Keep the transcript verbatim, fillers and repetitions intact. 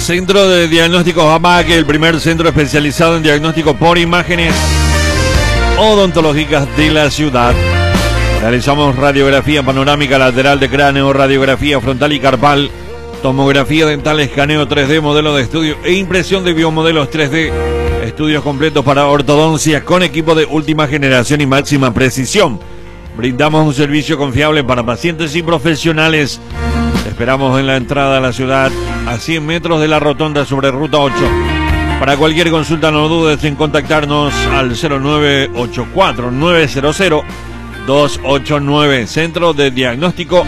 Centro de Diagnósticos AMAC, el primer centro especializado en diagnóstico por imágenes odontológicas de la ciudad. Realizamos radiografía panorámica lateral de cráneo, radiografía frontal y carpal, tomografía dental, escaneo tres D, modelo de estudio e impresión de biomodelos tres D. Estudios completos para ortodoncia con equipo de última generación y máxima precisión. Brindamos un servicio confiable para pacientes y profesionales. Te esperamos en la entrada a la ciudad, a cien metros de la rotonda sobre Ruta ocho. Para cualquier consulta no dudes en contactarnos al cero nueve ocho cuatro nueve cero cero dos ocho nueve. Centro de Diagnóstico